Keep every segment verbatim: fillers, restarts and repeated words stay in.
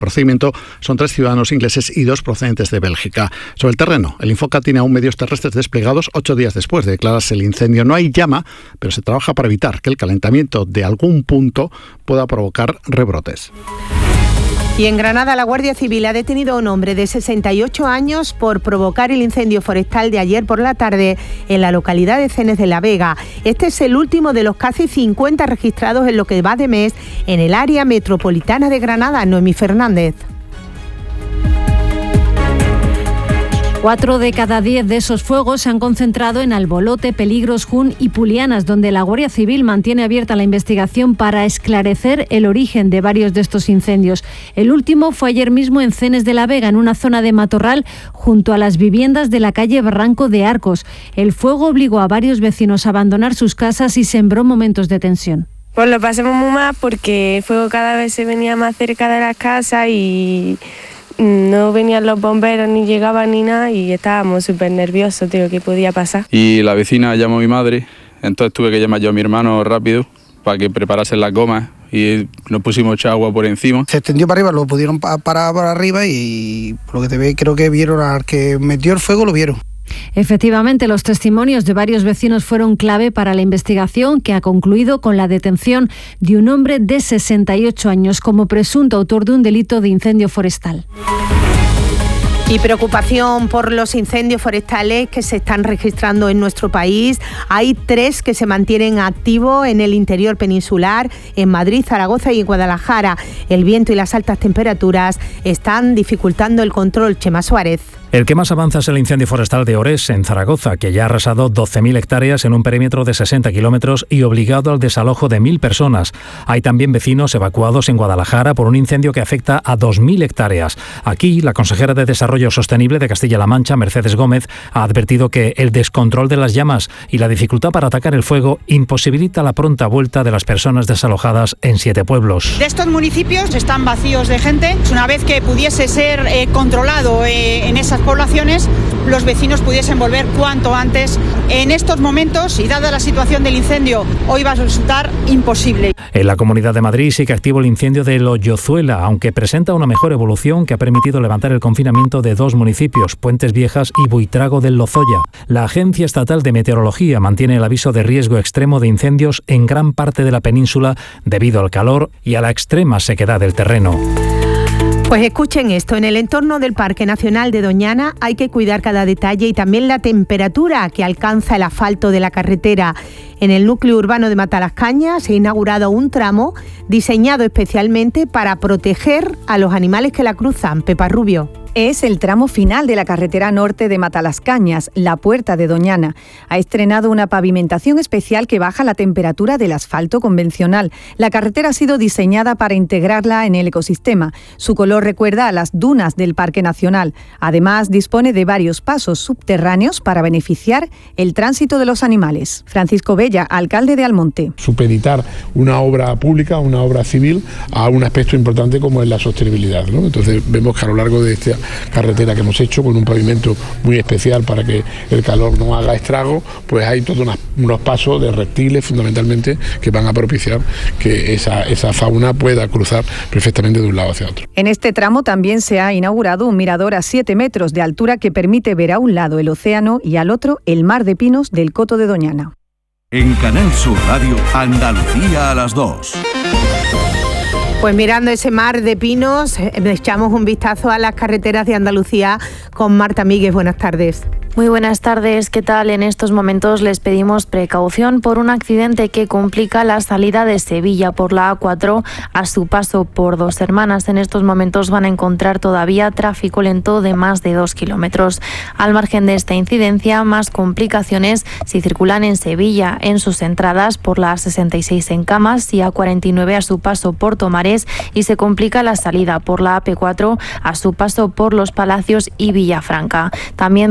procedimiento son tres ciudadanos ingleses y dos procedentes de Bélgica. Sobre el terreno, el Infoca tiene aún medios terrestres desplegados ocho días después de declararse el incendio. No hay llama, pero se trabaja para evitar que el calentamiento de algún punto pueda provocar rebrotes. Y en Granada, la Guardia Civil ha detenido a un hombre de sesenta y ocho años por provocar el incendio forestal de ayer por la tarde en la localidad de Cenes de la Vega. Este es el último de los casi cincuenta registrados en lo que va de mes en el área metropolitana de Granada. Noemí Fernández. Cuatro de cada diez de esos fuegos se han concentrado en Albolote, Peligros, Jun y Pulianas, donde la Guardia Civil mantiene abierta la investigación para esclarecer el origen de varios de estos incendios. El último fue ayer mismo en Cenes de la Vega, en una zona de matorral junto a las viviendas de la calle Barranco de Arcos. El fuego obligó a varios vecinos a abandonar sus casas y sembró momentos de tensión. Pues lo pasamos muy mal porque el fuego cada vez se venía más cerca de las casas y no venían los bomberos ni llegaban ni nada y estábamos súper nerviosos de lo que podía pasar. Y la vecina llamó a mi madre, entonces tuve que llamar yo a mi hermano rápido para que preparase las gomas y nos pusimos echar agua por encima. Se extendió para arriba, lo pudieron parar para arriba y por lo que te ve creo que vieron al que metió el fuego, lo vieron. Efectivamente, los testimonios de varios vecinos fueron clave para la investigación, que ha concluido con la detención de un hombre de sesenta y ocho años como presunto autor de un delito de incendio forestal. Y preocupación por los incendios forestales que se están registrando en nuestro país. Hay tres que se mantienen activos en el interior peninsular, en Madrid, Zaragoza y en Guadalajara. El viento y las altas temperaturas están dificultando el control. Chema Suárez. El que más avanza es el incendio forestal de Orés, en Zaragoza, que ya ha arrasado doce mil hectáreas en un perímetro de sesenta kilómetros y obligado al desalojo de mil personas. Hay también vecinos evacuados en Guadalajara por un incendio que afecta a dos mil hectáreas. Aquí, la consejera de Desarrollo Sostenible de Castilla-La Mancha, Mercedes Gómez, ha advertido que el descontrol de las llamas y la dificultad para atacar el fuego imposibilita la pronta vuelta de las personas desalojadas en siete pueblos. De estos municipios están vacíos de gente. Una vez que pudiese ser eh, controlado eh, en esas poblaciones, los vecinos pudiesen volver cuanto antes. En estos momentos, y dada la situación del incendio, hoy va a resultar imposible. En la Comunidad de Madrid sigue activo el incendio de Loyozuela, aunque presenta una mejor evolución que ha permitido levantar el confinamiento de dos municipios, Puentes Viejas y Buitrago del Lozoya. La Agencia Estatal de Meteorología mantiene el aviso de riesgo extremo de incendios en gran parte de la península debido al calor y a la extrema sequedad del terreno. Pues escuchen esto, en el entorno del Parque Nacional de Doñana hay que cuidar cada detalle y también la temperatura que alcanza el asfalto de la carretera. En el núcleo urbano de Matalascañas se ha inaugurado un tramo diseñado especialmente para proteger a los animales que la cruzan. Pepa Rubio. Es el tramo final de la carretera norte de Matalascañas, la Puerta de Doñana. Ha estrenado una pavimentación especial que baja la temperatura del asfalto convencional. La carretera ha sido diseñada para integrarla en el ecosistema. Su color recuerda a las dunas del Parque Nacional. Además, dispone de varios pasos subterráneos para beneficiar el tránsito de los animales. Francisco Bella, alcalde de Almonte. Supeditar una obra pública, una obra civil, a un aspecto importante como es la sostenibilidad, ¿no? Entonces vemos que a lo largo de este carretera que hemos hecho con un pavimento muy especial para que el calor no haga estrago, pues hay todos unas, unos pasos de reptiles fundamentalmente que van a propiciar que esa, esa fauna pueda cruzar perfectamente de un lado hacia otro. En este tramo también se ha inaugurado un mirador a siete metros de altura que permite ver a un lado el océano y al otro el mar de pinos del Coto de Doñana. En Canal Sur Radio, Andalucía a las dos. Pues mirando ese mar de pinos, echamos un vistazo a las carreteras de Andalucía con Marta Míguez. Buenas tardes. Muy buenas tardes, ¿qué tal? En estos momentos les pedimos precaución por un accidente que complica la salida de Sevilla por la A cuatro a su paso por Dos Hermanas. En estos momentos van a encontrar todavía tráfico lento de más de dos kilómetros. Al margen de esta incidencia, más complicaciones si circulan en Sevilla en sus entradas por la A sesenta y seis en Camas y A cuarenta y nueve a su paso por Tomares, y se complica la salida por la A P cuatro a su paso por Los Palacios y Villafranca. También van a encontrar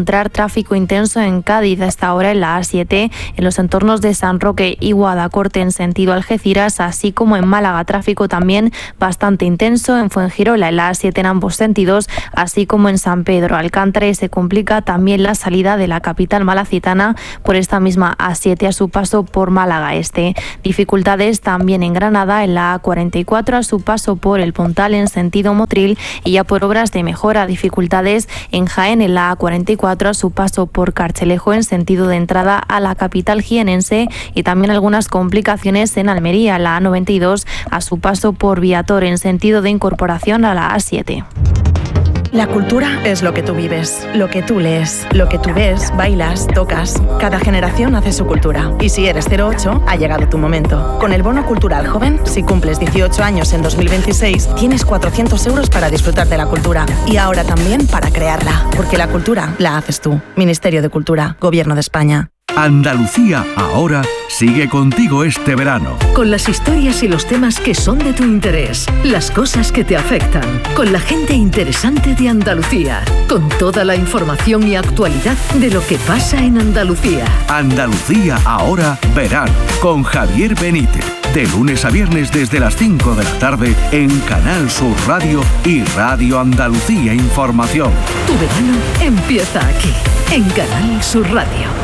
encontrar tráfico intenso en Cádiz, hasta ahora en la A siete, en los entornos de San Roque y Guadacorte en sentido Algeciras, así como en Málaga, tráfico también bastante intenso en Fuengirola, en la A siete en ambos sentidos, así como en San Pedro Alcántara, y se complica también la salida de la capital malacitana por esta misma A siete a su paso por Málaga Este. Dificultades también en Granada, en la A cuarenta y cuatro a su paso por el Puntal en sentido Motril, y ya por obras de mejora, dificultades en Jaén, en la A cuarenta y cuatro a su paso por Carchelejo en sentido de entrada a la capital jienense, y también algunas complicaciones en Almería, la A noventa y dos a su paso por Viator en sentido de incorporación a la A siete. La cultura es lo que tú vives, lo que tú lees, lo que tú ves, bailas, tocas. Cada generación hace su cultura. Y si eres cero ocho, ha llegado tu momento. Con el Bono Cultural Joven, si cumples dieciocho años en dos mil veintiséis, tienes cuatrocientos euros para disfrutar de la cultura. Y ahora también para crearla. Porque la cultura la haces tú. Ministerio de Cultura, Gobierno de España. Andalucía ahora sigue contigo este verano. Con las historias y los temas que son de tu interés, las cosas que te afectan, con la gente interesante de Andalucía, con toda la información y actualidad de lo que pasa en Andalucía. Andalucía ahora verano, con Javier Benítez. De lunes a viernes desde las cinco de la tarde en Canal Sur Radio y Radio Andalucía Información. Tu verano empieza aquí, en Canal Sur Radio.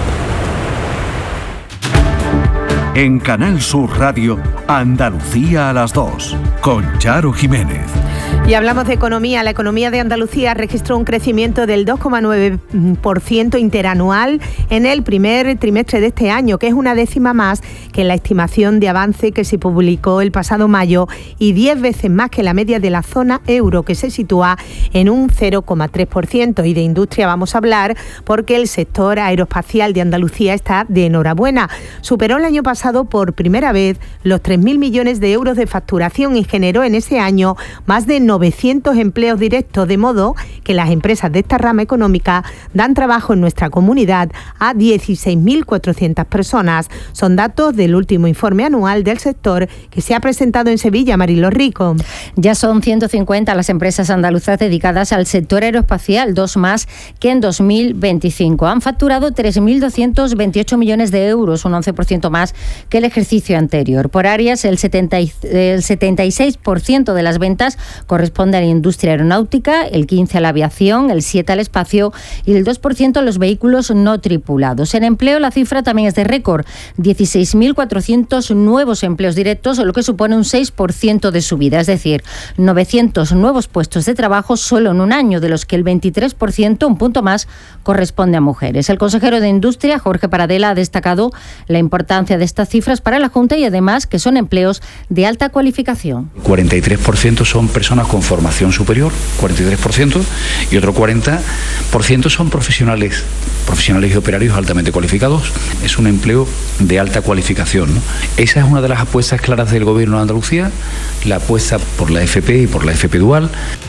En Canal Sur Radio, Andalucía a las dos, con Charo Jiménez. Y hablamos de economía. La economía de Andalucía registró un crecimiento del dos coma nueve por ciento interanual en el primer trimestre de este año, que es una décima más que la estimación de avance que se publicó el pasado mayo y diez veces más que la media de la zona euro, que se sitúa en un cero coma tres por ciento. Y de industria vamos a hablar porque el sector aeroespacial de Andalucía está de enhorabuena. Superó el año pasado por primera vez los tres mil millones de euros de facturación y generó en ese año más de novecientos empleos directos, de modo que las empresas de esta rama económica dan trabajo en nuestra comunidad a dieciséis mil cuatrocientas personas. Son datos del último informe anual del sector que se ha presentado en Sevilla. Mariló Rico. Ya son ciento cincuenta las empresas andaluzas dedicadas al sector aeroespacial, dos más que en dos mil veinticinco. Han facturado tres mil doscientos veintiocho millones de euros, un once por ciento más que el ejercicio anterior. Por áreas, el, setenta y, el setenta y seis por ciento de las ventas corresponde a la industria aeronáutica, el quince por ciento a la aviación, el siete por ciento al espacio y el dos por ciento a los vehículos no tripulados. En empleo, la cifra también es de récord, dieciséis mil cuatrocientos nuevos empleos directos, lo que supone un seis por ciento de subida, es decir, novecientos nuevos puestos de trabajo solo en un año, de los que el veintitrés por ciento, un punto más, corresponde a mujeres. El consejero de Industria, Jorge Paradela, ha destacado la importancia de estas cifras para la Junta y además que son empleos de alta cualificación. cuarenta y tres por ciento son personas con formación superior, cuarenta y tres por ciento, y otro cuarenta por ciento son profesionales, profesionales y operarios altamente cualificados. Es un empleo de alta cualificación, ¿no? Esa es una de las apuestas claras del Gobierno de Andalucía, la apuesta por la F P y por la F P dual.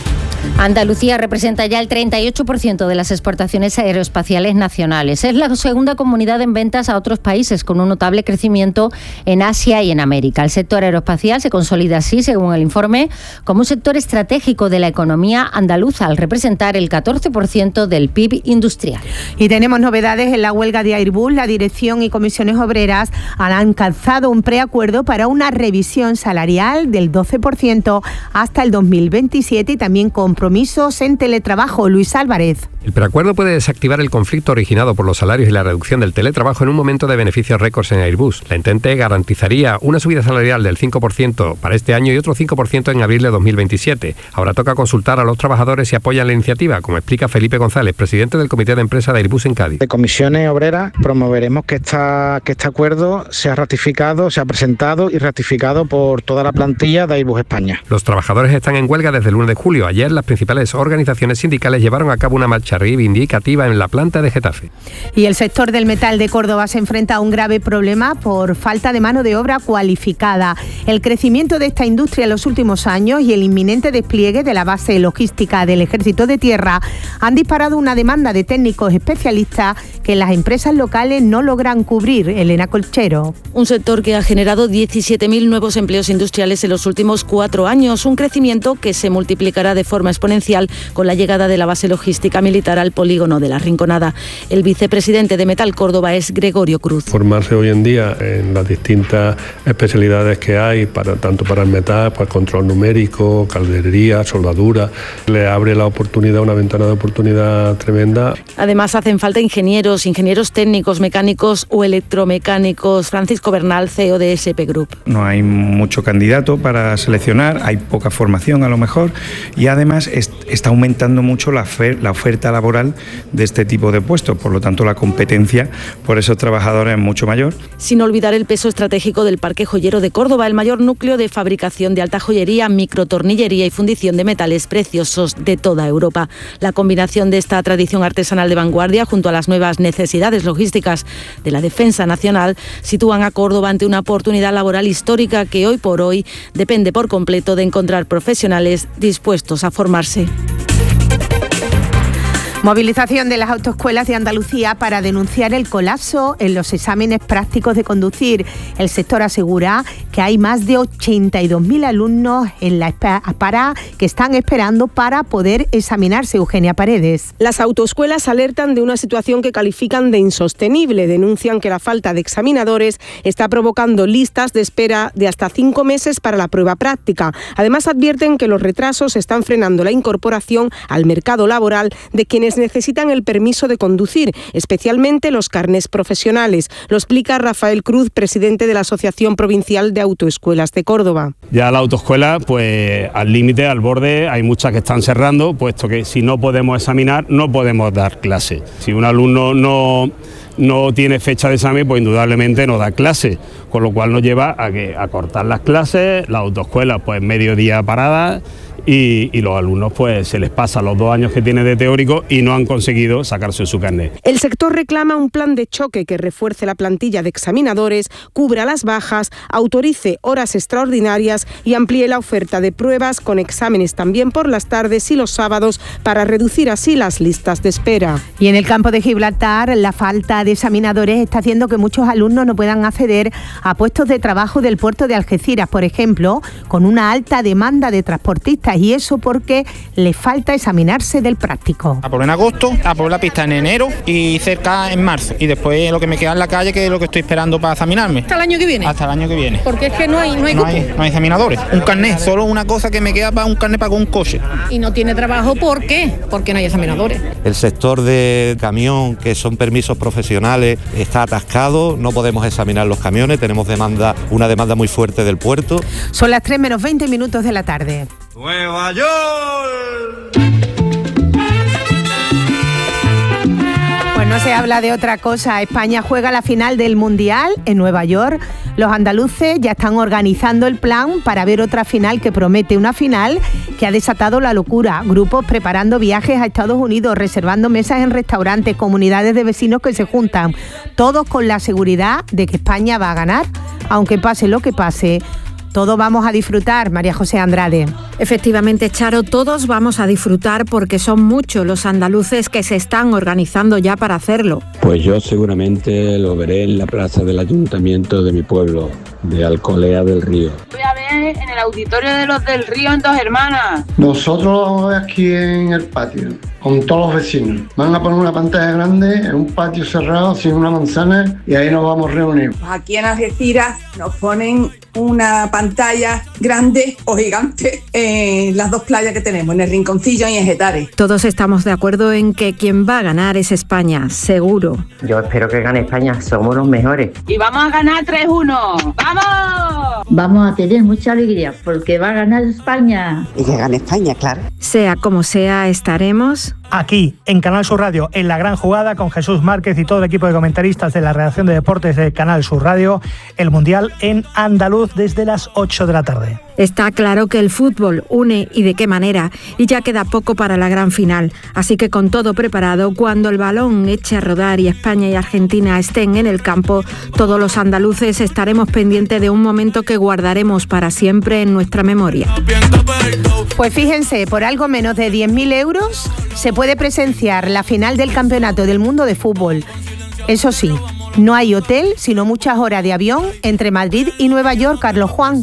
Andalucía representa ya el treinta y ocho por ciento de las exportaciones aeroespaciales nacionales. Es la segunda comunidad en ventas a otros países, con un notable crecimiento en Asia y en América. El sector aeroespacial se consolida así, según el informe, como un sector estratégico de la economía andaluza, al representar el catorce por ciento del P I B industrial. Y tenemos novedades en la huelga de Airbus. La dirección y comisiones obreras han alcanzado un preacuerdo para una revisión salarial del doce por ciento hasta el dos mil veintisiete y también con compromisos en teletrabajo. Luis Álvarez. El preacuerdo puede desactivar el conflicto originado por los salarios y la reducción del teletrabajo en un momento de beneficios récords en Airbus. La Entente garantizaría una subida salarial del cinco por ciento para este año y otro cinco por ciento en abril de dos mil veintisiete. Ahora toca consultar a los trabajadores si apoyan la iniciativa, como explica Felipe González, presidente del Comité de Empresa de Airbus en Cádiz. De comisiones obreras promoveremos que, esta, que este acuerdo sea ratificado, sea presentado y ratificado por toda la plantilla de Airbus España. Los trabajadores están en huelga desde el uno de julio. Ayer las principales organizaciones sindicales llevaron a cabo una marcha reivindicativa en la planta de Getafe. Y el sector del metal de Córdoba se enfrenta a un grave problema por falta de mano de obra cualificada. El crecimiento de esta industria en los últimos años y el inminente despliegue de la base logística del Ejército de Tierra han disparado una demanda de técnicos especialistas que las empresas locales no logran cubrir. Elena Colchero. Un sector que ha generado diecisiete mil nuevos empleos industriales en los últimos cuatro años, un crecimiento que se multiplicará de forma exponencial con la llegada de la base logística militar visitará el polígono de La Rinconada. El vicepresidente de Metal Córdoba es Gregorio Cruz. Formarse hoy en día en las distintas especialidades que hay, para, tanto para el metal, para control numérico, calderería, soldadura, le abre la oportunidad, una ventana de oportunidad tremenda. Además hacen falta ingenieros, ingenieros técnicos, mecánicos o electromecánicos. Francisco Bernal, C E O de S P Group. No hay mucho candidato para seleccionar, hay poca formación a lo mejor y además es, está aumentando mucho la, fer, la oferta laboral de este tipo de puestos, por lo tanto la competencia por esos trabajadores es mucho mayor. Sin olvidar el peso estratégico del Parque Joyero de Córdoba, el mayor núcleo de fabricación de alta joyería, microtornillería y fundición de metales preciosos de toda Europa. La combinación de esta tradición artesanal de vanguardia junto a las nuevas necesidades logísticas de la defensa nacional sitúan a Córdoba ante una oportunidad laboral histórica que hoy por hoy depende por completo de encontrar profesionales dispuestos a formarse. Movilización de las autoescuelas de Andalucía para denunciar el colapso en los exámenes prácticos de conducir. El sector asegura que hay más de ochenta y dos mil alumnos en la para que están esperando para poder examinarse. Eugenia Paredes. Las autoescuelas alertan de una situación que califican de insostenible. Denuncian que la falta de examinadores está provocando listas de espera de hasta cinco meses para la prueba práctica. Además advierten que los retrasos están frenando la incorporación al mercado laboral de quienes necesitan el permiso de conducir, especialmente los carnés profesionales. Lo explica Rafael Cruz, presidente de la Asociación Provincial de Autoescuelas de Córdoba. Ya la autoescuela, pues al límite, al borde, hay muchas que están cerrando, puesto que si no podemos examinar, no podemos dar clase. Si un alumno no... no tiene fecha de examen, pues indudablemente no da clase, con lo cual nos lleva a, que, a cortar las clases, la autoescuela pues medio día parada y, y los alumnos pues se les pasa los dos años que tienen de teórico y no han conseguido sacarse su carnet. El sector reclama un plan de choque que refuerce la plantilla de examinadores, cubra las bajas, autorice horas extraordinarias y amplíe la oferta de pruebas con exámenes también por las tardes y los sábados para reducir así las listas de espera. Y en el campo de Gibraltar, la falta de examinadores está haciendo que muchos alumnos no puedan acceder a puestos de trabajo del puerto de Algeciras, por ejemplo, con una alta demanda de transportistas, y eso porque le falta examinarse del práctico. A por en agosto, a por la pista en enero y cerca en marzo, y después lo que me queda en la calle, que es lo que estoy esperando para examinarme. ¿Hasta el año que viene? Hasta el año que viene. Porque es que no hay no hay, no hay, no hay examinadores. Un carnet, solo una cosa que me queda para un carnet para un coche. Y no tiene trabajo, ¿por qué? Porque no hay examinadores. El sector de camión, que son permisos profesionales, está atascado, no podemos examinar los camiones, tenemos demanda, una demanda muy fuerte del puerto. Son las tres menos veinte minutos de la tarde. ¡Nueva York! Pues no se habla de otra cosa. España juega la final del Mundial en Nueva York. Los andaluces ya están organizando el plan para ver otra final que promete una final que ha desatado la locura. Grupos preparando viajes a Estados Unidos, reservando mesas en restaurantes, comunidades de vecinos que se juntan, todos con la seguridad de que España va a ganar, aunque pase lo que pase. Todos vamos a disfrutar, María José Andrade. Efectivamente, Charo, todos vamos a disfrutar porque son muchos los andaluces que se están organizando ya para hacerlo. Pues yo seguramente lo veré en la plaza del ayuntamiento de mi pueblo, de Alcolea del Río. Voy a ver en el auditorio de los del Río en Dos Hermanas. Nosotros lo vamos a ver aquí en el patio, con todos los vecinos. Van a poner una pantalla grande en un patio cerrado, sin una manzana, y ahí nos vamos a reunir. Aquí en Algeciras nos ponen una pantalla grande o gigante en las dos playas que tenemos, en el Rinconcillo y en Getares. Todos estamos de acuerdo en que quien va a ganar es España, seguro. Yo espero que gane España, somos los mejores. Y vamos a ganar tres uno. ¡Vamos! Vamos a tener mucha alegría porque va a ganar España. Y que gane España, claro. Sea como sea, estaremos aquí, en Canal Sur Radio, en La Gran Jugada, con Jesús Márquez y todo el equipo de comentaristas de la redacción de deportes de Canal Sur Radio, el Mundial en andaluz desde las ocho de la tarde. Está claro que el fútbol une y de qué manera, y ya queda poco para la gran final, así que con todo preparado, cuando el balón eche a rodar y España y Argentina estén en el campo, todos los andaluces estaremos pendientes de un momento que guardaremos para siempre en nuestra memoria. Pues fíjense, por algo menos de diez mil euros se puede presenciar la final del Campeonato del Mundo de Fútbol. Eso sí, no hay hotel, sino muchas horas de avión entre Madrid y Nueva York, Carlos Juan.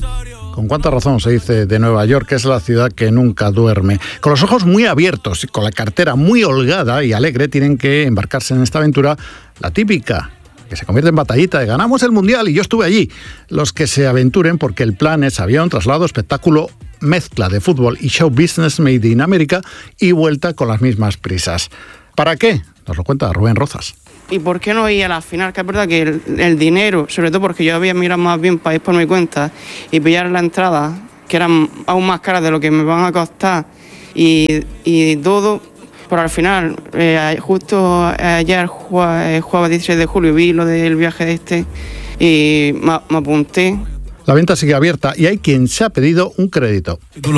con cuánta razón se dice de Nueva York que es la ciudad que nunca duerme. Con los ojos muy abiertos y con la cartera muy holgada y alegre tienen que embarcarse en esta aventura, la típica, que se convierte en batallita de ganamos el Mundial y yo estuve allí. Los que se aventuren, porque el plan es avión, traslado, espectáculo, mezcla de fútbol y show business made in America y vuelta con las mismas prisas. ¿Para qué? Nos lo cuenta Rubén Rozas. ¿Y por qué no ir a la final? Que es verdad que el, el dinero, sobre todo porque yo había mirado más bien para ir por mi cuenta y pillar la entrada, que eran aún más caras de lo que me van a costar y, y todo, pero al final, eh, justo ayer, jueves, jueves dieciséis de julio, vi lo del viaje de este y me, me apunté. La venta sigue abierta y hay quien se ha pedido un crédito.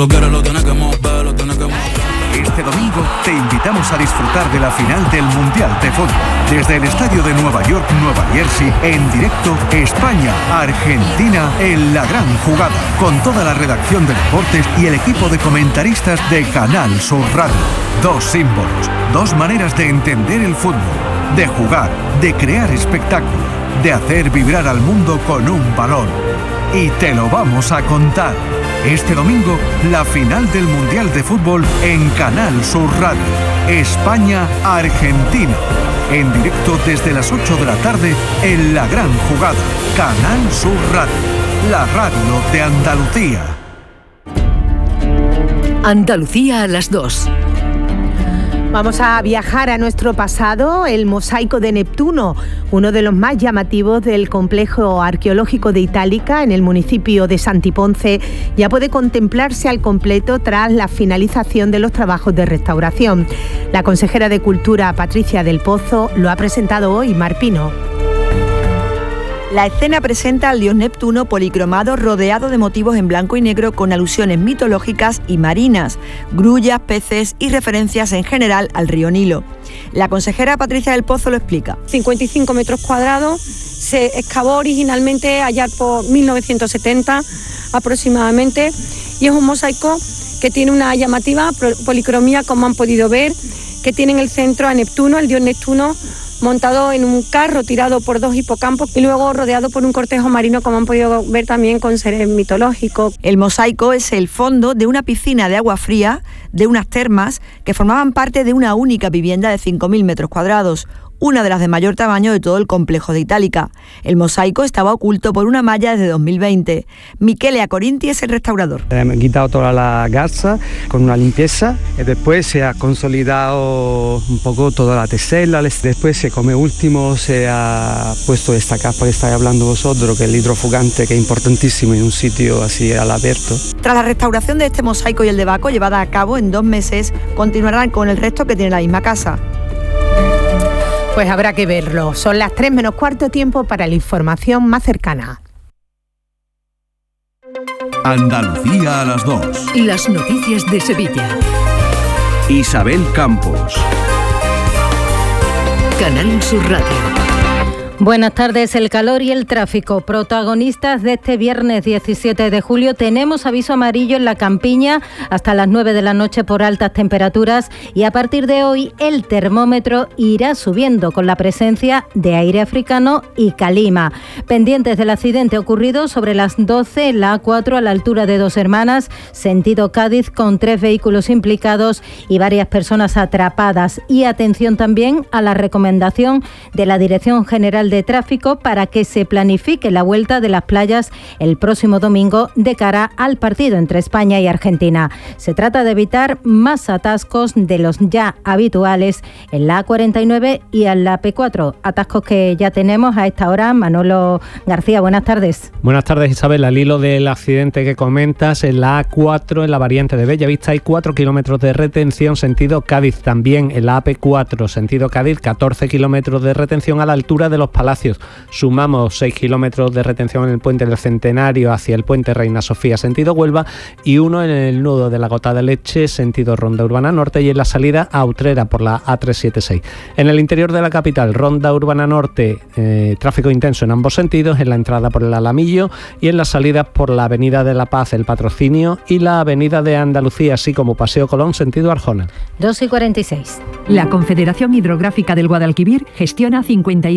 Este domingo te invitamos a disfrutar de la final del Mundial de Fútbol. Desde el estadio de Nueva York, Nueva Jersey, en directo España-Argentina en la gran jugada. Con toda la redacción de deportes y el equipo de comentaristas de Canal Sur Radio. Dos símbolos, dos maneras de entender el fútbol, de jugar, de crear espectáculo, de hacer vibrar al mundo con un balón. Y te lo vamos a contar. Este domingo, la final del Mundial de Fútbol en Canal Sur Radio. España-Argentina. En directo desde las ocho de la tarde en la gran jugada. Canal Sur Radio. La radio de Andalucía. Andalucía a las dos. Vamos a viajar a nuestro pasado, el mosaico de Neptuno, uno de los más llamativos del complejo arqueológico de Itálica, en el municipio de Santiponce, ya puede contemplarse al completo tras la finalización de los trabajos de restauración. La consejera de Cultura, Patricia del Pozo, lo ha presentado hoy, Mar Pino. La escena presenta al dios Neptuno policromado rodeado de motivos en blanco y negro con alusiones mitológicas y marinas, grullas, peces y referencias en general al río Nilo. La consejera Patricia del Pozo lo explica. cincuenta y cinco metros cuadrados, se excavó originalmente allá por mil novecientos setenta aproximadamente y es un mosaico que tiene una llamativa policromía, como han podido ver, que tiene en el centro a Neptuno, el dios Neptuno, montado en un carro tirado por dos hipocampos y luego rodeado por un cortejo marino, como han podido ver también con seres mitológicos. El mosaico es el fondo de una piscina de agua fría, de unas termas que formaban parte de una única vivienda de cinco mil metros cuadrados, una de las de mayor tamaño de todo el complejo de Itálica. El mosaico estaba oculto por una malla desde dos mil veinte. Michele Acorinti es el restaurador. Hemos quitado toda la garza con una limpieza y después se ha consolidado un poco toda la tesela. Después, como último, se ha puesto esta capa que estáis hablando vosotros, que es el hidrofugante, que es importantísimo en un sitio así al abierto. Tras la restauración de este mosaico y el de Baco, llevada a cabo en dos meses, continuarán con el resto que tiene la misma casa. Pues habrá que verlo. Son las tres menos cuarto, tiempo para la información más cercana. Andalucía a las dos. Las noticias de Sevilla. Isabel Campos. Canal Sur Radio. Buenas tardes. El calor y el tráfico, protagonistas de este viernes diecisiete de julio. Tenemos aviso amarillo en la Campiña hasta las nueve de la noche por altas temperaturas y a partir de hoy el termómetro irá subiendo con la presencia de aire africano y calima. Pendientes del accidente ocurrido sobre las doce en la A cuatro a la altura de Dos Hermanas, sentido Cádiz, con tres vehículos implicados y varias personas atrapadas. Y atención también a la recomendación de la Dirección General de Tráfico para que se planifique la vuelta de las playas el próximo domingo de cara al partido entre España y Argentina. Se trata de evitar más atascos de los ya habituales en la A cuarenta y nueve y en la A P cuatro. Atascos que ya tenemos a esta hora. Manolo García, buenas tardes. Buenas tardes, Isabel. Al hilo del accidente que comentas, en la A cuatro, en la variante de Bellavista, hay cuatro kilómetros de retención sentido Cádiz. También en la A P cuatro, sentido Cádiz, catorce kilómetros de retención a la altura de los Palacios. Sumamos seis kilómetros de retención en el puente del Centenario hacia el puente Reina Sofía sentido Huelva y uno en el nudo de la Gota de Leche sentido Ronda Urbana Norte y en la salida a Utrera por la A trescientos setenta y seis. En el interior de la capital, Ronda Urbana Norte, eh, tráfico intenso en ambos sentidos, en la entrada por el Alamillo y en las salidas por la Avenida de la Paz, el Patrocinio y la Avenida de Andalucía, así como Paseo Colón sentido Arjona. dos y cuarenta y seis. La Confederación Hidrográfica del Guadalquivir gestiona cincuenta y ocho mil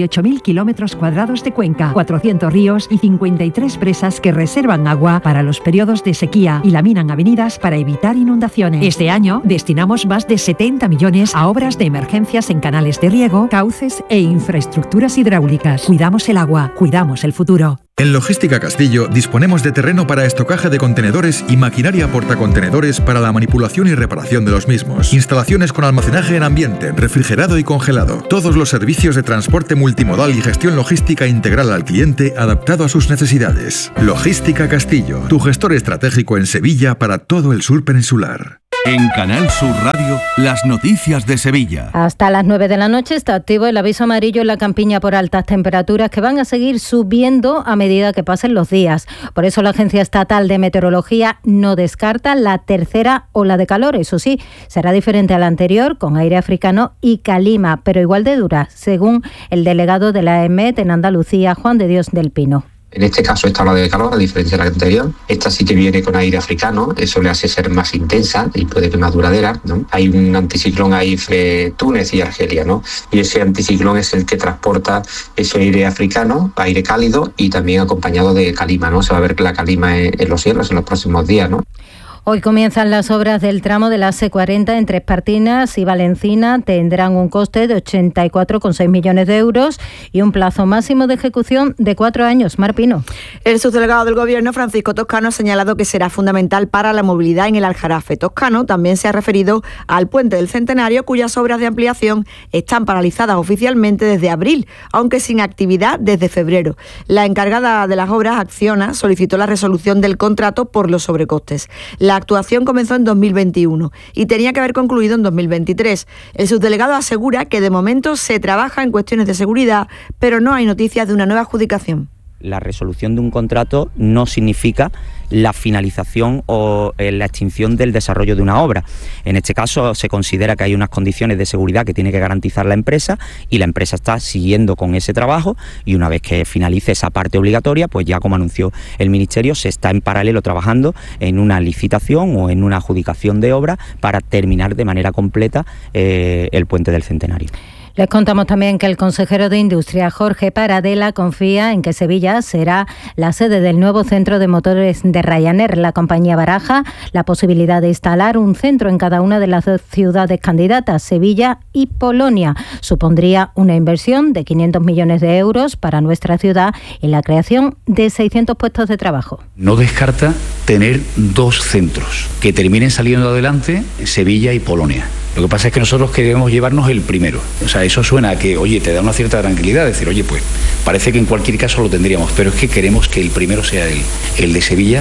kilómetros cuadrados de cuenca, cuatrocientos ríos y cincuenta y tres presas que reservan agua para los periodos de sequía y laminan avenidas para evitar inundaciones. Este año destinamos más de setenta millones a obras de emergencias en canales de riego, cauces e infraestructuras hidráulicas. Cuidamos el agua, cuidamos el futuro. En Logística Castillo disponemos de terreno para estocaje de contenedores y maquinaria portacontenedores para la manipulación y reparación de los mismos. Instalaciones con almacenaje en ambiente, refrigerado y congelado. Todos los servicios de transporte multimodal y gestión logística integral al cliente adaptado a sus necesidades. Logística Castillo, tu gestor estratégico en Sevilla para todo el sur peninsular. En Canal Sur Radio, las noticias de Sevilla. Hasta las nueve de la noche está activo el aviso amarillo en la campiña por altas temperaturas que van a seguir subiendo a medida que pasen los días. Por eso la Agencia Estatal de Meteorología no descarta la tercera ola de calor. Eso sí, será diferente a la anterior, con aire africano y calima, pero igual de dura, según el delegado de la EMET en Andalucía, Juan de Dios del Pino. En este caso, esta ola de calor, a diferencia de la anterior, esta sí que viene con aire africano, eso le hace ser más intensa y puede que más duradera, ¿no? Hay un anticiclón ahí entre Túnez y Argelia, ¿no? Y ese anticiclón es el que transporta ese aire africano, aire cálido y también acompañado de calima, ¿no? Se va a ver la calima en, en los cielos en los próximos días, ¿no? Hoy comienzan las obras del tramo de la C cuarenta entre Espartinas y Valencina. Tendrán un coste de ochenta y cuatro coma seis millones de euros y un plazo máximo de ejecución de cuatro años. Mar Pino. El subdelegado del Gobierno, Francisco Toscano, ha señalado que será fundamental para la movilidad en el Aljarafe. Toscano también se ha referido al Puente del Centenario, cuyas obras de ampliación están paralizadas oficialmente desde abril, aunque sin actividad desde febrero. La encargada de las obras, Acciona, solicitó la resolución del contrato por los sobrecostes. La La actuación comenzó en dos mil veintiuno y tenía que haber concluido en dos mil veintitrés. El subdelegado asegura que de momento se trabaja en cuestiones de seguridad, pero no hay noticias de una nueva adjudicación. La resolución de un contrato no significa la finalización o la extinción del desarrollo de una obra. En este caso se considera que hay unas condiciones de seguridad que tiene que garantizar la empresa y la empresa está siguiendo con ese trabajo y una vez que finalice esa parte obligatoria, pues ya como anunció el Ministerio, se está en paralelo trabajando en una licitación o en una adjudicación de obra para terminar de manera completa eh, el Puente del Centenario. Les contamos también que el consejero de Industria, Jorge Paradela, confía en que Sevilla será la sede del nuevo centro de motores de Ryanair. La compañía baraja la posibilidad de instalar un centro en cada una de las dos ciudades candidatas, Sevilla y Polonia. Supondría una inversión de quinientos millones de euros para nuestra ciudad y la creación de seiscientos puestos de trabajo. No descarta tener dos centros que terminen saliendo adelante, Sevilla y Polonia. Lo que pasa es que nosotros queremos llevarnos el primero. O sea, eso suena a que, oye, te da una cierta tranquilidad, decir, oye, pues parece que en cualquier caso lo tendríamos, pero es que queremos que el primero sea el, el de Sevilla.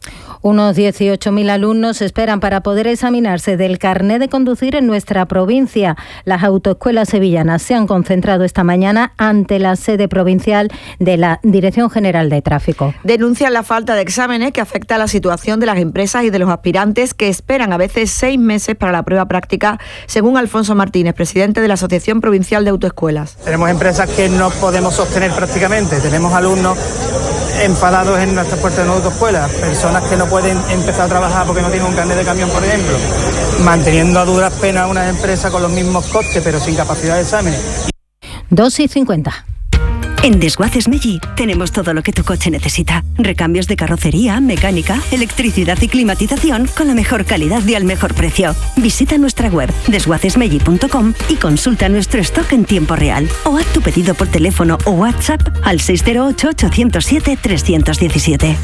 Unos dieciocho mil alumnos esperan para poder examinarse del carné de conducir en nuestra provincia. Las autoescuelas sevillanas se han concentrado esta mañana ante la sede provincial de la Dirección General de Tráfico. Denuncian la falta de exámenes que afecta a la situación de las empresas y de los aspirantes que esperan a veces seis meses para la prueba práctica, según Alfonso Martínez, presidente de la Asociación Provincial de Autoescuelas. Tenemos empresas que no podemos sostener prácticamente, tenemos alumnos enfadados en nuestras puertas de nuevas autoescuelas, personas que no pueden empezar a trabajar porque no tienen un carnet de camión, por ejemplo, manteniendo a duras penas unas empresas con los mismos costes pero sin capacidad de exámenes. dos y cincuenta. En Desguaces Meggi tenemos todo lo que tu coche necesita. Recambios de carrocería, mecánica, electricidad y climatización con la mejor calidad y al mejor precio. Visita nuestra web desguaces meggi punto com y consulta nuestro stock en tiempo real. O haz tu pedido por teléfono o WhatsApp al seis cero ocho, ocho cero siete, tres uno siete.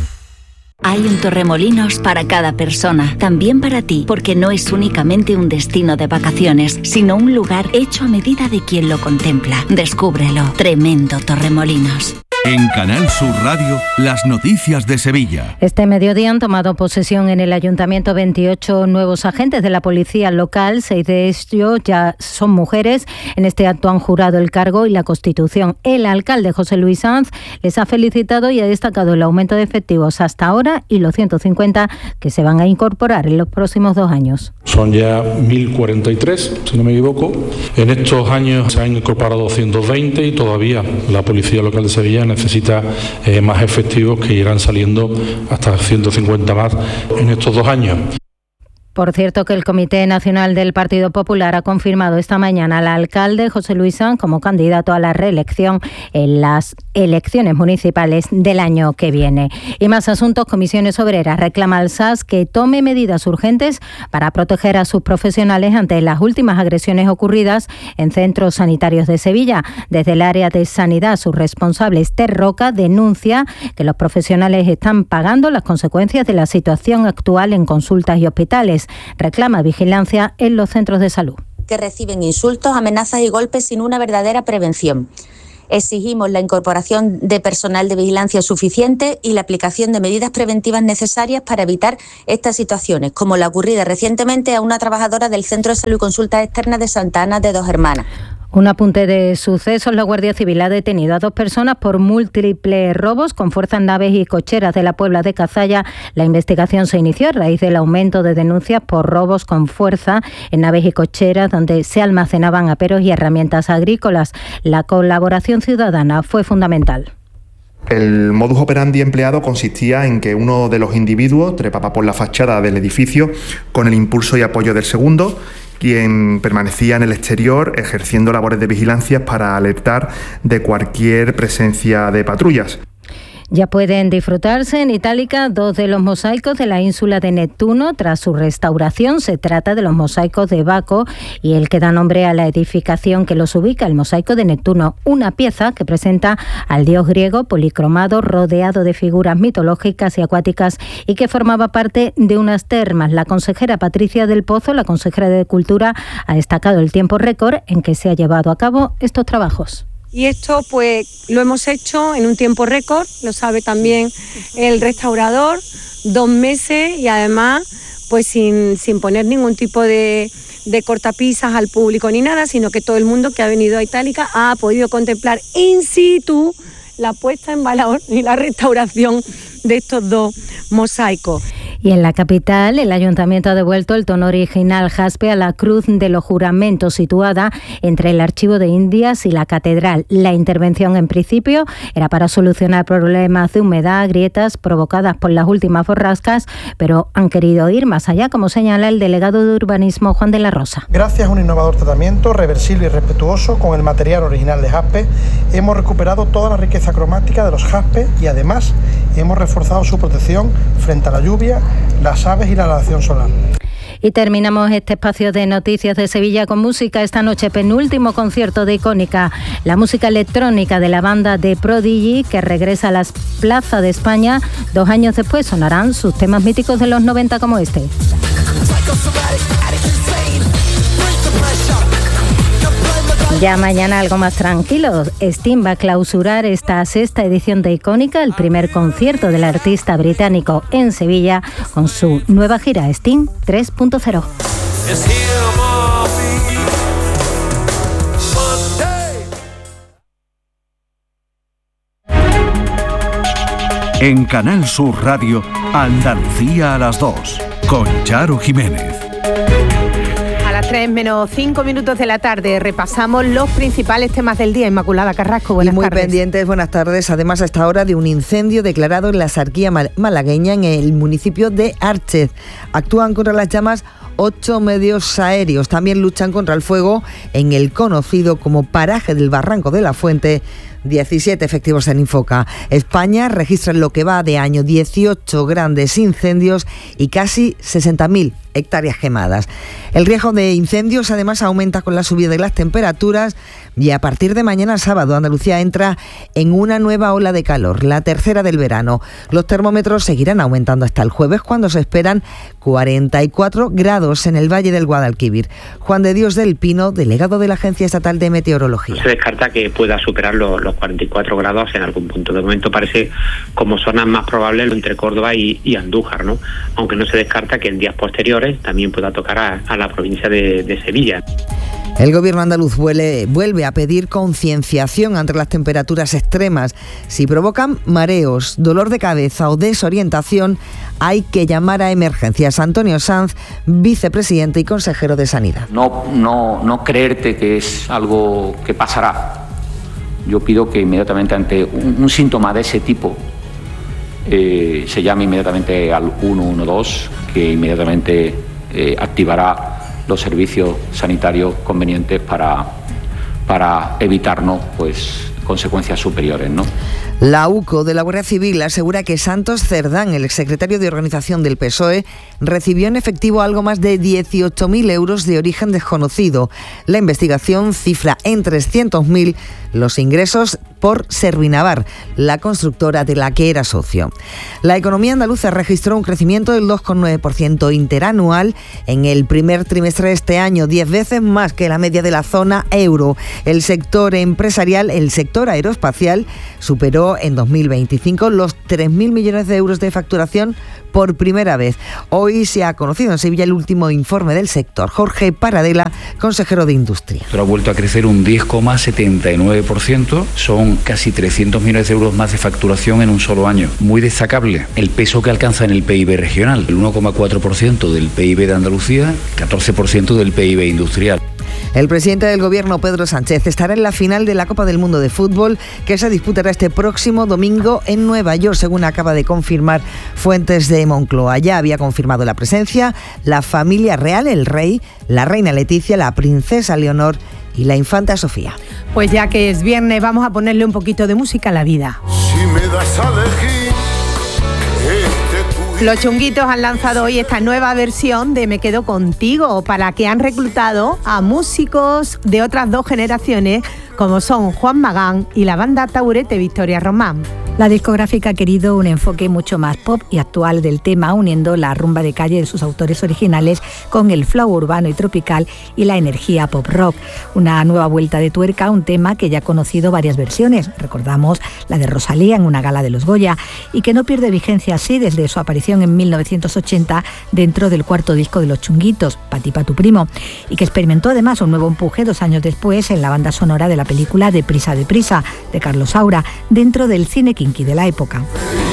Hay un Torremolinos para cada persona, también para ti, porque no es únicamente un destino de vacaciones, sino un lugar hecho a medida de quien lo contempla. Descúbrelo. Tremendo Torremolinos. En Canal Sur Radio, las noticias de Sevilla. Este mediodía han tomado posesión en el Ayuntamiento veintiocho nuevos agentes de la policía local. Seis de ellos ya son mujeres. En este acto han jurado el cargo y la Constitución. El alcalde José Luis Sanz les ha felicitado y ha destacado el aumento de efectivos hasta ahora y los ciento cincuenta que se van a incorporar en los próximos dos años. Son ya mil cuarenta y tres, si no me equivoco. En estos años se han incorporado doscientos veinte y todavía la Policía Local de Sevilla necesita eh, más efectivos que irán saliendo hasta ciento cincuenta más en estos dos años. Por cierto, que el Comité Nacional del Partido Popular ha confirmado esta mañana al alcalde José Luis Sanz como candidato a la reelección en las elecciones municipales del año que viene. Y más asuntos, Comisiones Obreras reclama al S A S que tome medidas urgentes para proteger a sus profesionales ante las últimas agresiones ocurridas en centros sanitarios de Sevilla. Desde el área de sanidad, su responsable Esther Roca denuncia que los profesionales están pagando las consecuencias de la situación actual en consultas y hospitales. Reclama vigilancia en los centros de salud. Que reciben insultos, amenazas y golpes sin una verdadera prevención. Exigimos la incorporación de personal de vigilancia suficiente y la aplicación de medidas preventivas necesarias para evitar estas situaciones, como la ocurrida recientemente a una trabajadora del Centro de Salud y Consultas Externas de Santa Ana de Dos Hermanas. Un apunte de sucesos. La Guardia Civil ha detenido a dos personas por múltiples robos con fuerza en naves y cocheras de la Puebla de Cazalla. La investigación se inició a raíz del aumento de denuncias por robos con fuerza en naves y cocheras donde se almacenaban aperos y herramientas agrícolas. La colaboración ciudadana fue fundamental. El modus operandi empleado consistía en que uno de los individuos trepaba por la fachada del edificio con el impulso y apoyo del segundo, quien permanecía en el exterior ejerciendo labores de vigilancia para alertar de cualquier presencia de patrullas. Ya pueden disfrutarse en Itálica dos de los mosaicos de la ínsula de Neptuno tras su restauración. Se trata de los mosaicos de Baco y el que da nombre a la edificación que los ubica, el mosaico de Neptuno, una pieza que presenta al dios griego policromado rodeado de figuras mitológicas y acuáticas y que formaba parte de unas termas. La consejera Patricia del Pozo, la consejera de Cultura, ha destacado el tiempo récord en que se ha llevado a cabo estos trabajos. Y esto pues lo hemos hecho en un tiempo récord, lo sabe también el restaurador, dos meses y además pues sin, sin poner ningún tipo de, de cortapisas al público ni nada, sino que todo el mundo que ha venido a Itálica ha podido contemplar in situ la puesta en valor y la restauración de estos dos mosaicos. Y en la capital, el Ayuntamiento ha devuelto el tono original jaspe a la Cruz de los Juramentos, situada entre el Archivo de Indias y la Catedral. La intervención, en principio, era para solucionar problemas de humedad, grietas provocadas por las últimas borrascas, pero han querido ir más allá, como señala el delegado de Urbanismo, Juan de la Rosa. Gracias a un innovador tratamiento, reversible y respetuoso con el material original de jaspe, hemos recuperado toda la riqueza cromática de los jaspes y además hemos reforzado su protección frente a la lluvia, las aves y la radiación solar. Y terminamos este espacio de noticias de Sevilla con música. Esta noche, penúltimo concierto de Icónica, la música electrónica de la banda de Prodigy, que regresa a las plazas de España. Dos años después sonarán sus temas míticos de los noventa como este. Ya mañana algo más tranquilo. Sting va a clausurar esta sexta edición de Icónica, el primer concierto del artista británico en Sevilla con su nueva gira Sting tres punto cero. En Canal Sur Radio, Andalucía a las dos, con Charo Jiménez. tres menos cinco minutos de la tarde repasamos los principales temas del día. Inmaculada Carrasco, buenas tardes. Y muy tardes. pendientes, buenas tardes. Además, a esta hora de un incendio declarado en la Sarquía malagueña en el municipio de Árchez. Actúan contra las llamas ocho medios aéreos. También luchan contra el fuego en el conocido como paraje del Barranco de la Fuente. diecisiete efectivos en Infoca. España registra en lo que va de año dieciocho grandes incendios y casi sesenta mil hectáreas quemadas. El riesgo de incendios además aumenta con la subida de las temperaturas y a partir de mañana sábado Andalucía entra en una nueva ola de calor, la tercera del verano. Los termómetros seguirán aumentando hasta el jueves cuando se esperan cuarenta y cuatro grados en el Valle del Guadalquivir. Juan de Dios del Pino, delegado de la Agencia Estatal de Meteorología. No se descarta que pueda superar los, los cuarenta y cuatro grados en algún punto. De momento parece como zonas más probables entre Córdoba y, y Andújar, ¿no? Aunque no se descarta que en días posteriores también pueda tocar a, a la provincia de, de Sevilla. El gobierno andaluz vuelve, vuelve a pedir concienciación ante las temperaturas extremas. Si provocan mareos, dolor de cabeza o desorientación, hay que llamar a emergencias. Antonio Sanz, vicepresidente y consejero de Sanidad. No, no, no creerte que es algo que pasará. Yo pido que inmediatamente ante un, un síntoma de ese tipo eh, se llame inmediatamente al uno uno dos, que inmediatamente eh, activará los servicios sanitarios convenientes para, para evitarnos pues, consecuencias superiores, ¿no? La UCO de la Guardia Civil asegura que Santos Cerdán, el exsecretario de Organización del P S O E, recibió en efectivo algo más de dieciocho mil euros de origen desconocido. La investigación cifra en trescientos mil los ingresos por Servinavar, la constructora de la que era socio. La economía andaluza registró un crecimiento del dos coma nueve por ciento interanual en el primer trimestre de este año, diez veces más que la media de la zona euro. El sector empresarial, el sector aeroespacial, superó en dos mil veinticinco los tres mil millones de euros de facturación por primera vez. Hoy se ha conocido en Sevilla el último informe del sector. Jorge Paradela, consejero de Industria. Ha vuelto a crecer un diez coma setenta y nueve por ciento, son casi trescientos millones de euros más de facturación en un solo año. Muy destacable el peso que alcanza en el P I B regional, el uno coma cuatro por ciento del P I B de Andalucía, catorce por ciento del P I B industrial. El presidente del Gobierno, Pedro Sánchez, estará en la final de la Copa del Mundo de Fútbol que se disputará este próximo domingo en Nueva York, según acaba de confirmar fuentes de Moncloa. Ya había confirmado la presencia la familia real, el rey, la reina Leticia, la princesa Leonor y la infanta Sofía. Pues ya que es viernes, vamos a ponerle un poquito de música a la vida. Si me das a elegir, Los Chunguitos han lanzado hoy esta nueva versión de Me Quedo Contigo, para que han reclutado a músicos de otras dos generaciones, como son Juan Magán y la banda Taburete Victoria Román. La discográfica ha querido un enfoque mucho más pop y actual del tema, uniendo la rumba de calle de sus autores originales con el flow urbano y tropical y la energía pop rock. Una nueva vuelta de tuerca a un tema que ya ha conocido varias versiones. Recordamos la de Rosalía en una gala de los Goya, y que no pierde vigencia así desde su aparición en mil novecientos ochenta dentro del cuarto disco de Los Chunguitos, Pa' ti, pa' tu primo, y que experimentó además un nuevo empuje dos años después en la banda sonora de la película Deprisa, deprisa, de Carlos Saura, dentro del cine kinky de la época.